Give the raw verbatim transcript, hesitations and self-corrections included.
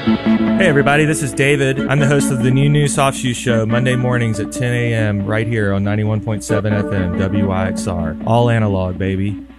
Hey everybody, this is David. I'm the host of the New New Soft Shoe Show, Monday mornings at ten a.m. right here on ninety-one point seven F M W I X R. All analog, baby.